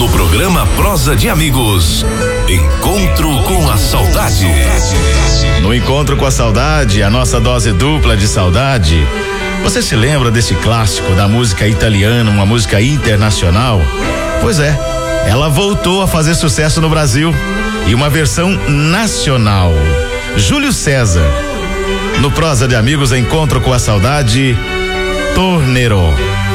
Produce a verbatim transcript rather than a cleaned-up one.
No programa Prosa de Amigos, Encontro com a Saudade. No Encontro com a Saudade, a nossa dose dupla de saudade. Você se lembra desse clássico da música italiana, uma música internacional? Pois é, ela voltou a fazer sucesso no Brasil e uma versão nacional. Júlio César. No Prosa de Amigos, Encontro com a Saudade, Tornerò.